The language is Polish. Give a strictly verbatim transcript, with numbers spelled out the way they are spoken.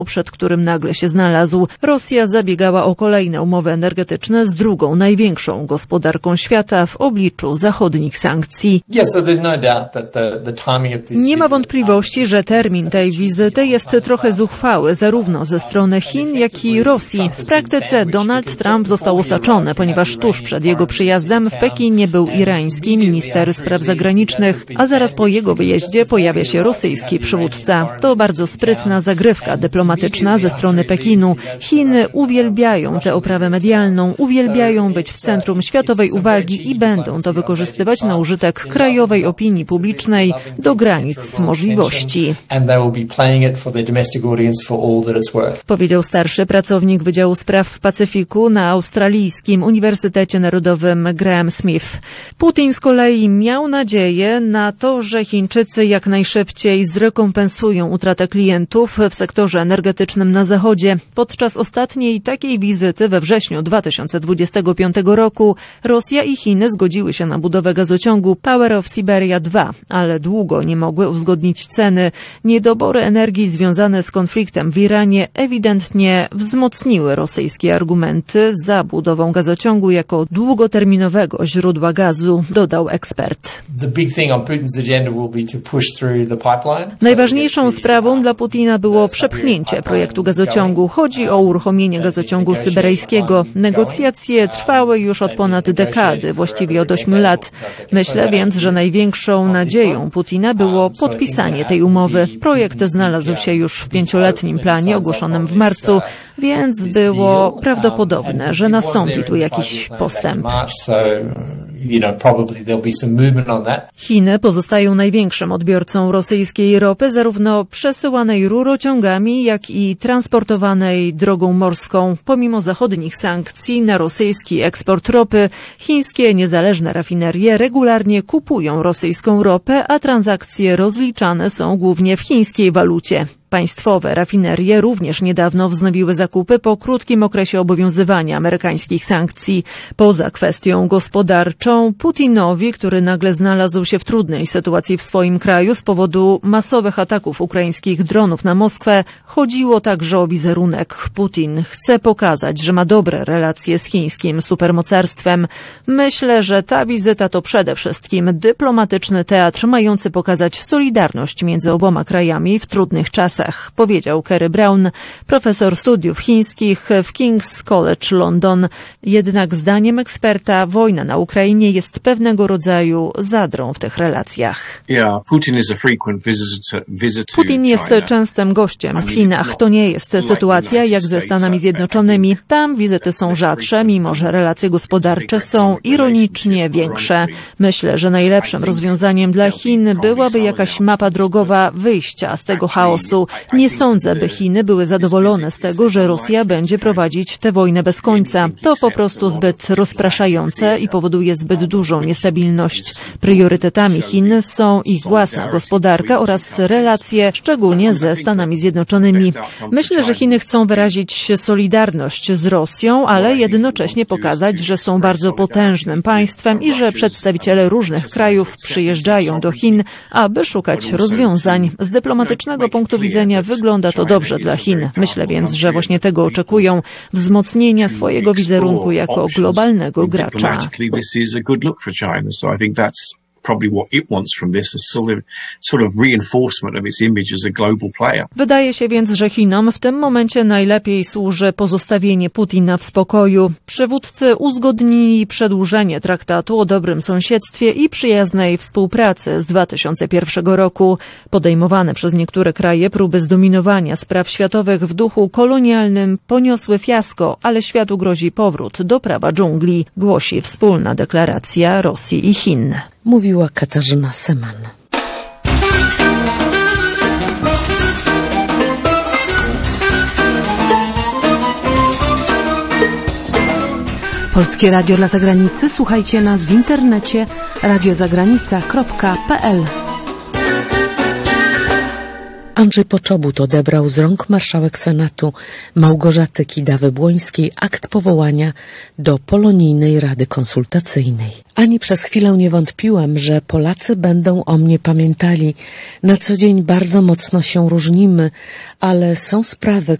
przed którym nagle się znalazł. Rosja zabiegała o kolejne umowy energetyczne z drugą największą gospodarką świata w obliczu zachodnich sankcji. Nie ma wątpliwości, że termin tej wizyty jest trochę zuchwały zarówno ze strony Chin, jak i Rosji. W praktyce Donald Trump został osaczony, ponieważ tuż przed jego przyjazdem w Pekinie był irański minister spraw zagranicznych, a zaraz po jego wyjeździe pojawia się rosyjski przywódca. To bardzo sprytna zagrywka dyplomatyczna ze strony Pekinu. Chiny uwielbiają tę oprawę medialną, uwielbiają być w centrum światowej uwagi i będą to wykorzystywać na użytek krajowej opinii publicznej do granic możliwości. Powiedział starszy pracownik Wydziału Spraw Pacyfiku na Australijskim Uniwersytecie Narodowym Graham Smith. Putin z kolei miał nadzieję na to, że Chińczycy jak najszybciej zrekompensują utratę klientów w sektorze energetycznym na Zachodzie. Podczas ostatniej takiej wizyty we wrześniu dwa tysiące dwudziestego piątego roku Rosja i Chiny zgodziły się na budowę gazociągu Power of Siberia dwa, ale długo nie mogły uzgodnić ceny. Niedobory energii związane z konfliktem w Iranie ewidentnie wzmocniły rosyjskie argumenty za budową gazociągu jako długoterminowego źródła gazu, dodał ekspert. Najważniejszą sprawą dla Putina było przepchnięcie projektu gazociągu. Chodzi o uruchomienie gazociągu syberyjskiego. Negocjacje trwały już od ponad dekady, właściwie od ośmiu lat. Myślę więc, że największą nadzieją Putina było podpisanie tej umowy. Projekt znalazł się już w pięcioletnim planie ogłoszonym w marcu, więc było prawdopodobne, że nastąpi tu jakiś postęp. Chiny pozostają największym odbiorcą rosyjskiej ropy, zarówno przesyłanej rurociągami, jak i transportowanej drogą morską. Pomimo zachodnich sankcji na rosyjski eksport ropy, chińskie niezależne rafinerie regularnie kupują rosyjską ropę, a transakcje rozliczane są głównie w chińskiej walucie. Państwowe rafinerie również niedawno wznowiły zakupy po krótkim okresie obowiązywania amerykańskich sankcji. Poza kwestią gospodarczą, Putinowi, który nagle znalazł się w trudnej sytuacji w swoim kraju z powodu masowych ataków ukraińskich dronów na Moskwę, chodziło także o wizerunek. Putin chce pokazać, że ma dobre relacje z chińskim supermocarstwem. Myślę, że ta wizyta to przede wszystkim dyplomatyczny teatr mający pokazać solidarność między oboma krajami w trudnych czasach, powiedział Kerry Brown, profesor studiów chińskich w King's College London. Jednak zdaniem eksperta wojna na Ukrainie jest pewnego rodzaju zadrą w tych relacjach. Putin jest częstym gościem w Chinach. To nie jest sytuacja jak ze Stanami Zjednoczonymi. Tam wizyty są rzadsze, mimo że relacje gospodarcze są ironicznie większe. Myślę, że najlepszym rozwiązaniem dla Chin byłaby jakaś mapa drogowa wyjścia z tego chaosu. Nie sądzę, by Chiny były zadowolone z tego, że Rosja będzie prowadzić tę wojnę bez końca. To po prostu zbyt rozpraszające i powoduje zbyt dużą niestabilność. Priorytetami Chin są ich własna gospodarka oraz relacje, szczególnie ze Stanami Zjednoczonymi. Myślę, że Chiny chcą wyrazić solidarność z Rosją, ale jednocześnie pokazać, że są bardzo potężnym państwem i że przedstawiciele różnych krajów przyjeżdżają do Chin, aby szukać rozwiązań. Z dyplomatycznego punktu widzenia wygląda to dobrze dla Chin. Myślę więc, że właśnie tego oczekują, wzmocnienia swojego wizerunku jako globalnego gracza. Wydaje się więc, że Chinom w tym momencie najlepiej służy pozostawienie Putina w spokoju. Przywódcy uzgodnili przedłużenie traktatu o dobrym sąsiedztwie i przyjaznej współpracy z dwa tysiące pierwszego roku. Podejmowane przez niektóre kraje próby zdominowania spraw światowych w duchu kolonialnym poniosły fiasko, ale światu grozi powrót do prawa dżungli, głosi wspólna deklaracja Rosji i Chin. Mówiła Katarzyna Seman. Polskie Radio dla Zagranicy. Słuchajcie nas w internecie radiozagranica kropka p l. Andrzej Poczobut odebrał z rąk marszałek Senatu Małgorzaty Kidawy-Błońskiej akt powołania do Polonijnej Rady Konsultacyjnej. Ani przez chwilę nie wątpiłam, że Polacy będą o mnie pamiętali. Na co dzień bardzo mocno się różnimy, ale są sprawy,